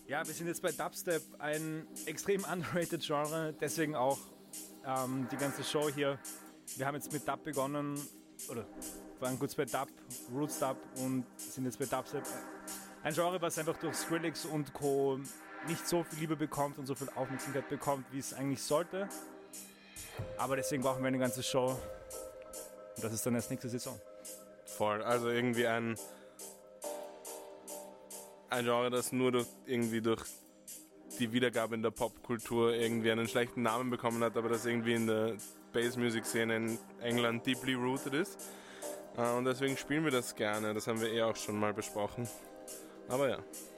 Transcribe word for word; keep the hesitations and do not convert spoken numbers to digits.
Ja, wir sind jetzt bei Dubstep, ein extrem underrated Genre, deswegen auch ähm, die ganze Show hier. Wir haben jetzt mit Dub begonnen, oder waren kurz bei Dub, Roots Dub und sind jetzt bei Dubstep. Ein Genre, was einfach durch Skrillex und Co. nicht so viel Liebe bekommt und so viel Aufmerksamkeit bekommt, wie es eigentlich sollte. Aber deswegen brauchen wir eine ganze Show. Und das ist dann erst nächste Saison. Voll, also irgendwie ein, ein Genre, das nur durch, irgendwie durch die Wiedergabe in der Popkultur irgendwie einen schlechten Namen bekommen hat, aber das irgendwie in der Bass-Music-Szene in England deeply rooted ist. Und deswegen spielen wir das gerne, das haben wir eh auch schon mal besprochen. Aber ja.